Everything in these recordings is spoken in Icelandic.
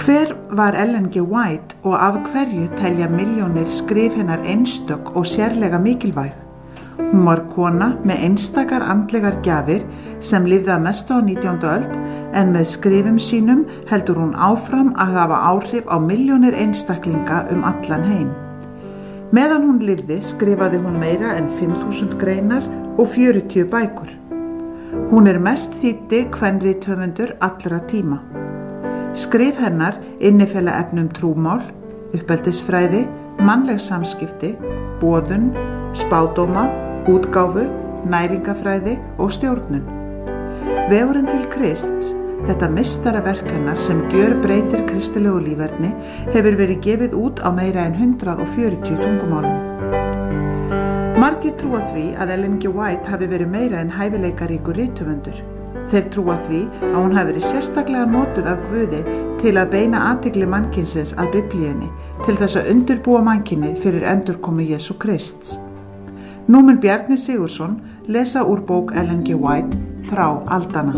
Hver var Ellen G. White og af hverju telja milljónir skrif hennar einstök og sérlega mikilvæg? Hún var kona með einstakar andlegar gjafir sem lifði að mestu á 19. öld en með skrifum sínum heldur hún áfram að hafa áhrif á milljónir einstaklinga allan heim. Meðan hún lifði skrifaði hún meira en 5.000 greinar og 40 bækur. Hún mest þýddi kvenrithöfundur allra tíma. Skrif hennar innifela efni trúmál, uppeldisfræði, mannleg samskipti, boðun, spádóma, útgáfu, næringafræði og stjórnun. Vegurinn til Krists, þetta meistaraverk hennar sem gjörbreytir kristilegu líferni, hefur verið gefið út á meira en 140 tungumálum. Margir trúa því að Ellen G. White hafi verið meira en hæfileikaríkur rithöfundur. Þeir trúa því að hún hafi verið sérstaklega notuð af Guði til að beina athygli mannkynsins að Biblíunni til þess að undirbúa mannkynið fyrir endurkomu Jesú Krists. Nú mun Bjarni Sigurðsson lesa úr bók Ellen G. White Þrá aldanna.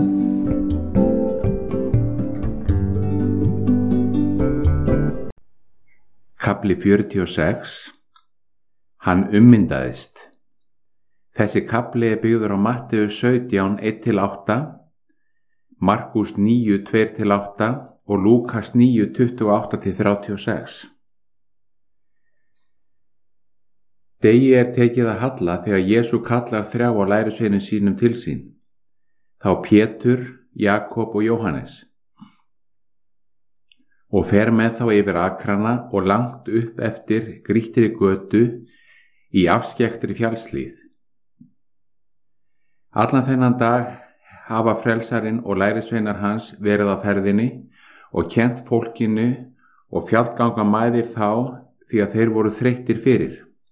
Kafli 46. Hann ummyndaðist. Þessi kafli byggður á Matteus 17, 1-8, Markús 9, 2-8 og Lúkas 9, 28-36. Degi tekið að halla þegar Jesú kallar 3 af lærisveinum sínum til sín, þá Pétur, Jakob og Jóhannes, og fer með þá yfir akrana og langt upp eftir grýttri götu í afskekktri fjallshlíð. Allan þennan dag hafa frelsarinn og lærisveinar hans verið á ferðinni og kennt fólkinu og fjallganga mæðir þá því að þeir voru þreyttir fyrir.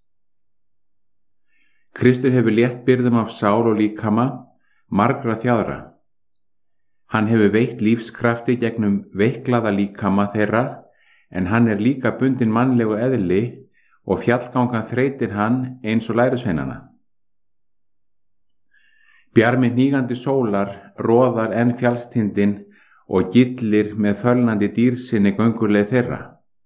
Kristur hefur létt byrðum af sál og líkama margra þjáðra. Hann hefur veitt lífskrafti gegnum veiklaða líkama þeirra en hann líka bundinn mannlegu eðli og fjallgangan þreytir hann eins og lærisveinana. Bjarmi hnígandi sólar roðar enn fjallstindin og gillir með fölnandi dýrsinni gönguleið þeirra.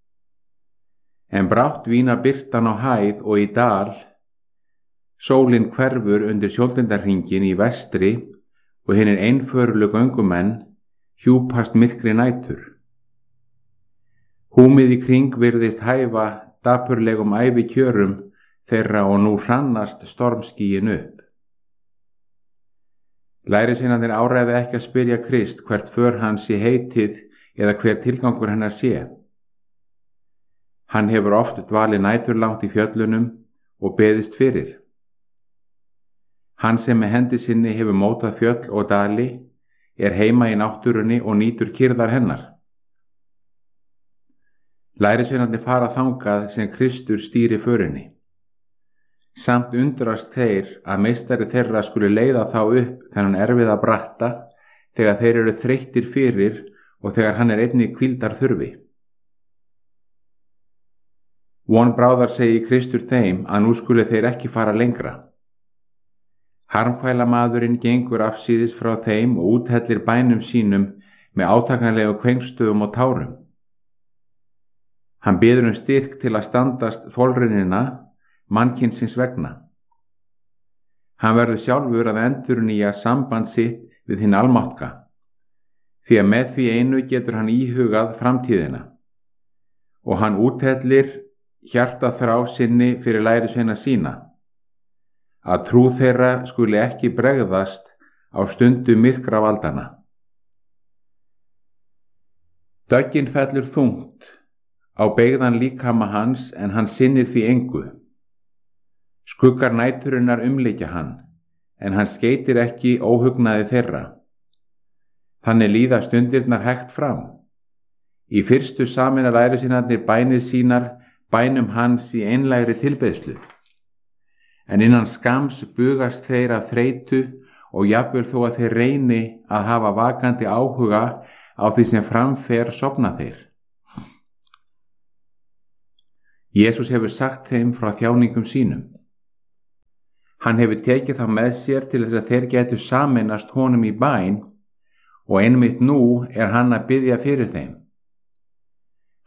En brátt vína birtan á hæð og í dal, sólin hverfur undir sjóldindarhringin í vestri og hinir einförlu göngumenn hjúpast myrkri nætur. Húmið í kring virðist hæfa dapurlegum ævikjörum þeirra og nú hrannast stormskýin upp. Lærisveinarnir áræða ekki að spyrja Krist hvert för hans sé heitið eða hver tilgangur hennar sé. Hann hefur oft dvalið næturlangt í fjöllunum og beðist fyrir. Hann sem með hendi sinni hefur mótað fjöll og dali heima í náttúrunni og nýtur kyrrðar hennar. Lærisveinarnir fara þangað sem Kristur stýri förinni. Samt undrast þeir að meistari þeirra skuli leiða þá upp þennan erfiða bratta þegar þeir eru þreyttir fyrir og þegar hann einnig hvíldar þurfi. Von bráðar segi Kristur þeim að nú skuli þeir ekki fara lengra. Harmkvæla maðurinn gengur afsíðis frá þeim og úthellir bænum sínum með átakanlegu kvengstöfum og tárum. Hann biður styrk til að standast þolrunina mannkynsins vegna. Hann verður sjálfur að endurnýja samband sitt við hinn almáttga, því að með því einu getur hann íhugað framtíðina og hann úthellir hjartaþrá sinni fyrir lærisveina sína, að trú þeirra skuli ekki bregðast á stundu myrkra valdanna. Döggin fellur þungt á beygðan líkama hans en hann sinnir því engu. Skuggar næturinnar umlykja hann, en hann skeytir ekki óhugnaði þeirra. Þannig líða stundirnar hægt fram. Í fyrstu sameina lærisveinarnir bænir sínar bænum hans í einlægri tilbeiðslu. En innan skams bugast þeir af þreytu og jafnvel þó að þeir reyni að hafa vakandi áhuga á því sem framfer sofna þeir. Jesús hefur sagt þeim frá þjáningum sínum. Hann hefur tekið það með sér til þess að þeir gætu sameinast honum í bæn og einmitt nú hann að biðja fyrir þeim.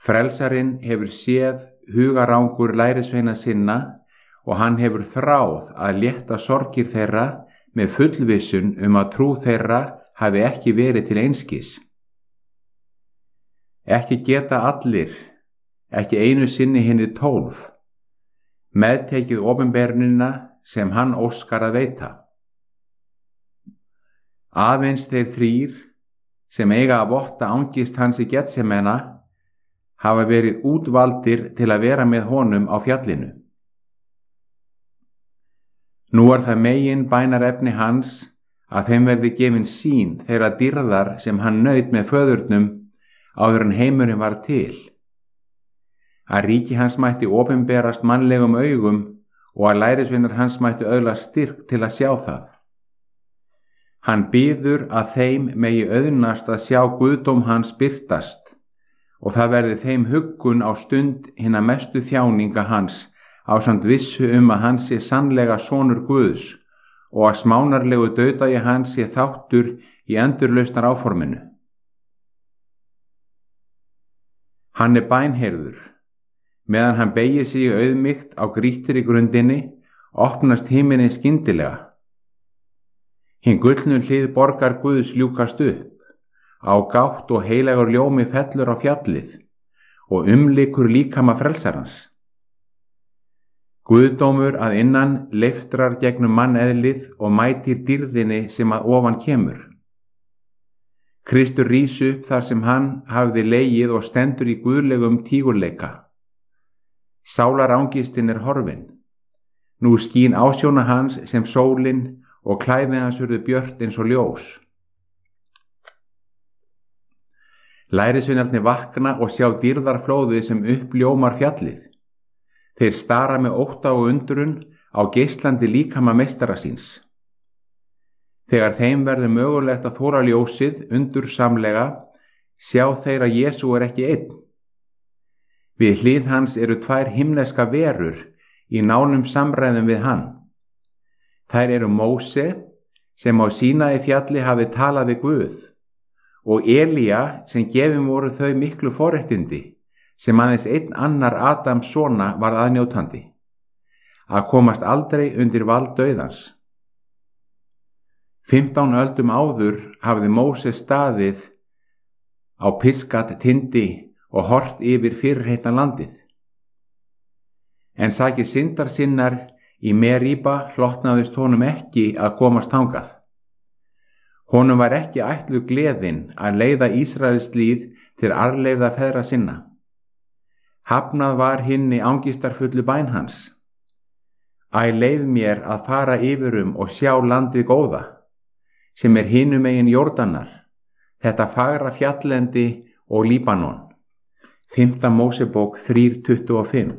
Frelsarinn hefur séð hugarangur lærisveina sinna og hann hefur þráð að létta sorgir þeirra með fullvissun að trú þeirra hafi ekki verið til einskis. Ekki geta allir, ekki einu sinni hinir 12, meðtekið opinberunina sem hann óskar að veita. Aðeins þeir 3 sem eiga að votta angist hans í Getsemena hafa verið útvaldir til að vera með honum á fjallinu. Nú það megin bænarefni hans að þeim verði gefin sýn þeirra dýrðar sem hann naut með föðurnum áður en heimurinn var til. Að ríki hans mætti opinberast mannlegum augum og að lærisveinar hans mætti öðlast styrk til að sjá það. Hann biður að þeim megi auðnast að sjá guðdóm hans birtast og það verði þeim huggun á stund hinna mestu þjáninga hans ásamt vissu að hann sé sannlega sonur Guðs og að smánarlegu dauðdagi hans sé þáttur í endurlausnar áforminu. Hann bænheyrður. Meðan hann beygir sig auðmýkt á grýttri grundinni, opnast himinin skyndilega. Hin gullnu hlið borgar Guðs ljúkast upp, á gátt og heilagur ljómi fellur á fjallið og umlykur líkama frelsarans. Guðdómur að innan leiftrar gegnum manneðlið og mætir dýrðinni sem að ofan kemur. Kristur rís upp þar sem hann hafði legið og stendur í guðlegum tígurleika. Sálarangistin horfin. Nú skín ásjóna hans sem sólin og klæði hans urðu björt eins og ljós. Lærisveinarnir vakna og sjá dýrðarflóðið sem uppljómar fjallið. Þeir stara með ótta og undrun á geislandi líkama meistara síns. Þegar þeim verður mögulegt að þóra ljósið undursamlega, sjá þeir að Jesú ekki einn. Við hlið hans eru 2 himneska verur í nánum samræðum við hann. Þær eru Móse, sem á Sínaí fjalli hafi talað við Guð, og Elía, sem gefin voru þau miklu forréttindi, sem aðeins einn annar Adams sona varð aðnjótandi, að komast aldrei undir vald dauðans. 15 öldum áður hafði Móse staðið á Pisgat tindi og hort yfir fyrirheitna landið. En sakir syndar sinnar í Meríba hlotnaðist honum ekki að komast þangað. Honum var ekki ætluð gleðin að leiða Ísraels líð til arfleifða feðra sinna. Hafnað var hinni angistarfullu bæn hans. Æ, leið mér að fara yfir og sjá landið góða, sem hinum megin Jórdanar, þetta fagra fjalllendi og Líbanon. 5. Mósebók 3:25.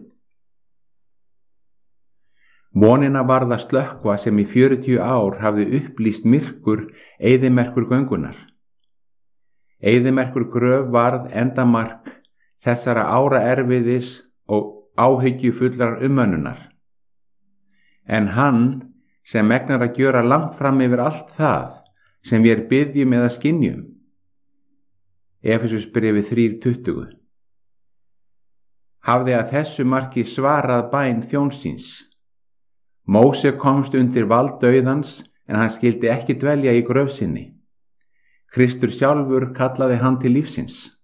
Vonina varð að slökkva sem í 40 ár hafði upplýst myrkur eyðimerkur göngunar. Eyðimerkur gröf varð endamark þessara ára erfiðis og áhyggjufullar umönnunar. En hann sem megnar að gjöra langt fram yfir allt það sem við biðjum eða skynjum. Efesusbréfið 3:20. Hafði að þessu marki svarað bæn þjónsins. Móse komst undir vald dauðans en hann skildi ekki dvelja í gröf sinni. Kristur sjálfur kallaði hann til lífsins.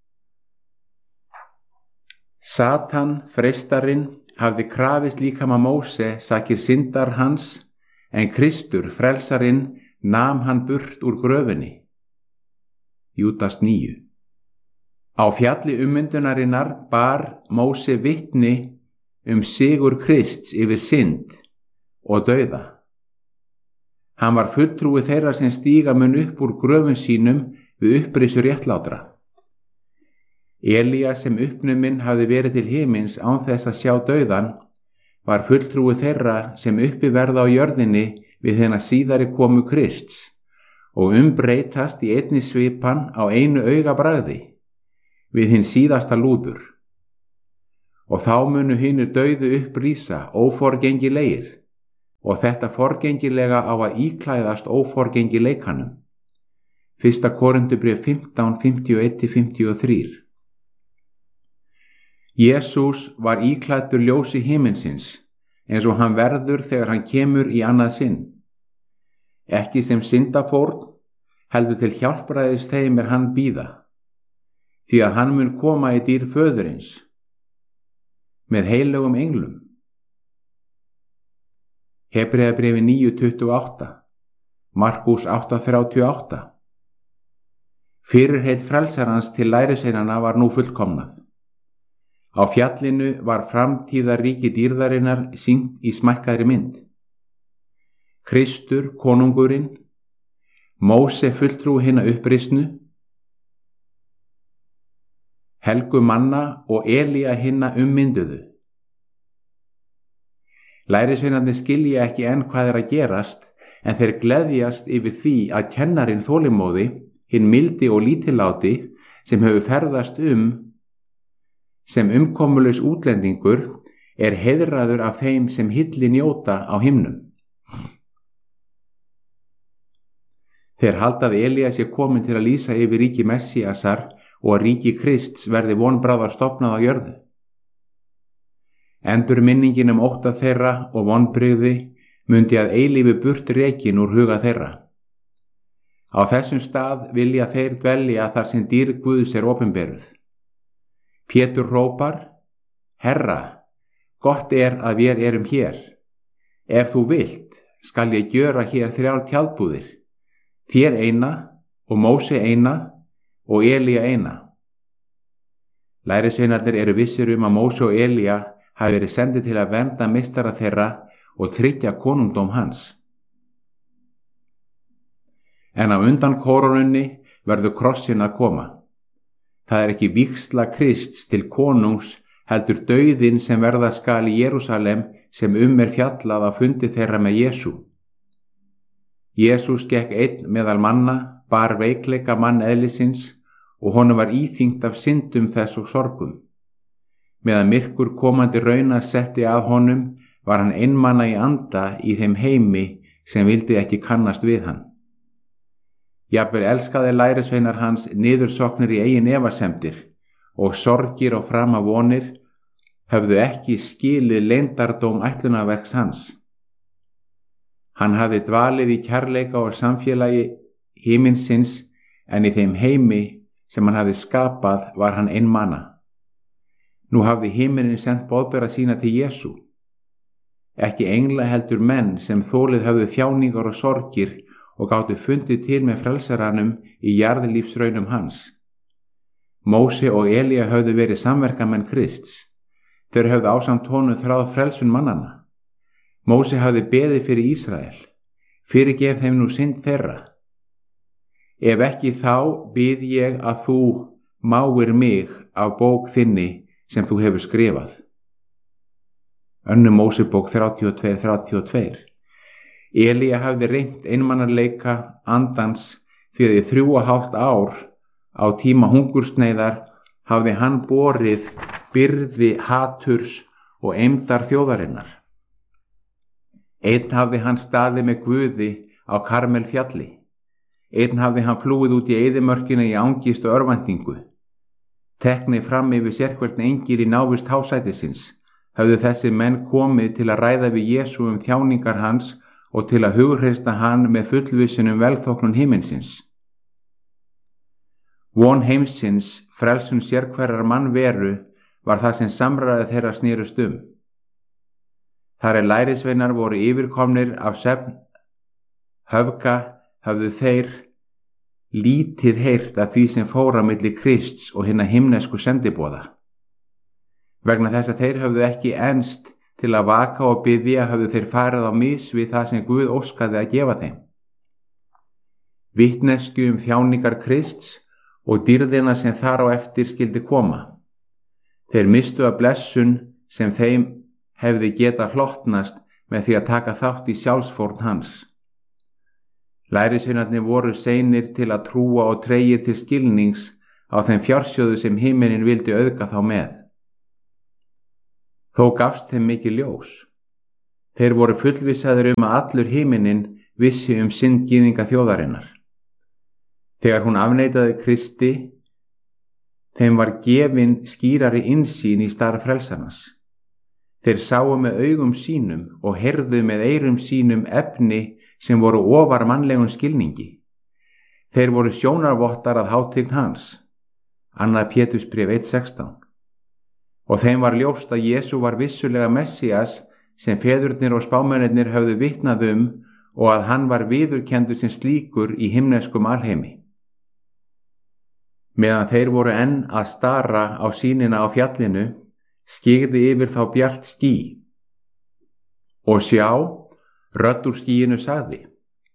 Satan, freistarinn, hafði krafist líkama Móse sakir syndar hans, en Kristur, frelsarinn, nam hann burt úr gröfinni. Júdas 9. Á fjalli ummyndunarinnar bar Móse vitni sigur Krists yfir synd og dauða. Hann var fulltrúi þeirra sem stíga mun upp úr gröfum sínum við upprisu réttlátra. Elía sem uppnuminn hafði verið til himins án þess að sjá dauðan, var fulltrúi þeirra sem uppi verða á jörðinni við hina síðari komu Krists og umbreytast í einni svipan á einu augabragði, við hinn síðasta lúður. Og þá munu hinu dauðu upprísa óforgengilegir, og þetta forgengilega á að íklæðast óforgengileikanum. 1. Korintubréf 15:51-53. Jesús var íklæddur ljósi himinsins, eins og hann verður þegar hann kemur í annað sinn. Ekki sem syndafórn, heldur til hjálpræðis þeim hann bíða, því að hann mun koma í dýr föðurins, með heilögum englum. Hebreabréfi 9:28, Markús 8:38. Fyrirheit frelsarans til lærisveinanna var nú fullkomnað. Á fjallinu var framtíðarríki dýrðarinnar sýnt í smækkaðri mynd. Kristur, konungurinn, Móse fulltrú hinna upprisnu, helgu manna og Elía hinna ummynduðu. Lærisveinarnir skilja ekki enn hvað að gerast, en þeir gleðjast yfir því að kennarinn þolinmóði, hinn mildi og lítilláti, sem hefur ferðast sem umkomulaus útlendingur, er heiðraður af þeim sem hilli njóta á himnum. Þeir halda að Elía sé komin til að lýsa yfir ríki Messíasar og að ríki Krists verði vonbráðar stofnað á jörðu. Endurminningin ótta þeirra og vonbrigði mundi að eilífu burt rekin úr huga þeirra. Á þessum stað vilja þeir dvelja þar sem dýrð Guðs er opinberuð. Pétur hrópar: Herra, gott er að við erum hér. Ef þú vilt, skal ég gjöra hér 3 tjaldbúðir, þér eina og Móse eina og Elía eina. Lærisveinarnir eru vissir að Móse og Elía hafi verið sendið til að vernda meistara þeirra og tryggja konungdóm hans. En á undan kórónunni verður krossin að koma. Það er ekki vígsla Krists til konungs, heldur dauðinn sem verða skal í Jerúsalem sem er fjallað á fundi þeirra með Jesú. Jesús gekk einn meðal manna, bar veikleika mann eðlisins og honum var íþyngt af syndum þess og sorgum. Meðan myrkur komandi rauna setti að honum, var hann einmana í anda í þeim heimi sem vildi ekki kannast við hann. Jafnvel elskaði lærisveinar hans niðursoknir í eigin efasemdir og sorgir og framavonir höfðu ekki skilið leyndardóm ætlunarverks hans. Hann hafði dvalið í kærleika og samfélagi himinsins, en í þeim heimi sem hann hafði skapað var hann einmana. Nú hafði himinin sent boðbera sína til Jesú. Ekki engla heldur menn sem þolið höfðu þjáningar og sorgir og gátu fundið til með frelsaranum í jarðlífsraunum hans. Móse og Elía höfðu verið samverkamenn Krists. Þeir höfðu ásamt honum þráð frelsun mannanna. Móse hafði beðið fyrir Ísrael: fyrirgef þeim nú synd þeirra. Ef ekki þá bið ég að þú máir mig af bók þinni sem þú hefur skrifað. 2. Mósebók 32:32. Elía hafði reynt einmanaleika andans fyrir 3,5 ár. Á tíma hungursneyðar hafði hann borið byrði haturs og eymdar þjóðarinnar. Einn hafði hann staðið með Guði á Karmel fjalli. Einn hafði hann flúið út í eyðimörkina í angist og örvæntingu. Teknir fram yfir sérhvern engil í návist hásætisins höfðu þessi menn komið til að ræða við Jesú þjáningar hans og til að hughreysta hann með fullvissun velþóknun himinsins. Von heimsins, frelsun sérhverjar mannveru, var það sem samræði þeirra snerust Þar lærisveinar voru yfirkomnir af svefn höfga, höfðu þeir lítið heyrt af því sem fór á milli Krists og hinna himnesku sendiboða. Vegna þess að þeir höfðu ekki enst til að vaka og biðja, höfðu þeir farið á mis við það sem Guð óskaði að gefa þeim. Vitneskju þjáningar Krists og dýrðina sem þar á eftir skildi koma. Þeir mistu af blessun sem þeim hefði getað hlotnast með því að taka þátt í sjálfsfórn hans. Lærisveinarnir voru seinir til að trúa og tregir til skilnings á þeim fjársjóðu sem himinin vildi auðga þá með. Þó gafst þeim mikið ljós. Þeir voru fullvissaðir að allur himinin vissi syndgyðinga þjóðarinnar. Þegar hún afneitaði Kristi Þeim var gefin skýrari innsýn í starf frelsarans. Þeir sáu með augum sínum og heyrðu með eyrum sínum efni sem voru ofar mannlegum skilningi. Þeir voru sjónarvottar að hátign hans. 2. Pétursbréf 1:16. Og þeim var ljóst að Jesú var vissulega Messías sem feðurnir og spámennirnir höfðu vitnað og að hann var viðurkenndur sem slíkur í himneskum alheimi. Meðan þeir voru enn að stara á sýnina á fjallinu, skyggði yfir þá bjart ský. Og sjá, rödd úr skýinu sagði: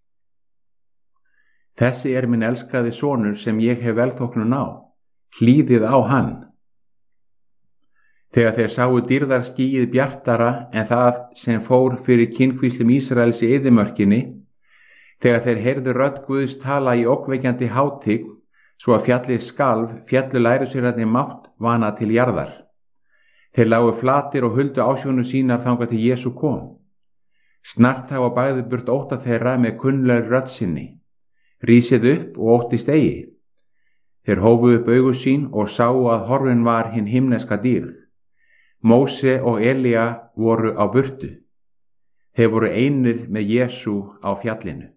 Þessi er minn elskaði sonur sem ég hef velþóknun á, hlýðið á hann. Þegar þeir sáu dýrðarskýið bjartara en það sem fór fyrir kynkvíslum Ísraels í eyðimörkinni, þegar þeir heyrðu rödd Guðs tala í ógnvekjandi hátign, svo að fjallið skalf, féllu lærisveinarnir mátt vana til jarðar. Þeir lágu flatir og huldu ásjónu sínar þangað til Jesú kom. Snart hafa bæði burt ótta þeirra með kunnlegri rödd sinni. Rísið upp og óttist eigi. Þeir hófu upp augu sín og sáu að horfin var hin himneska dýrð. Móse og Elía voru á burtu. Þeir voru einir með Jesú á fjallinu.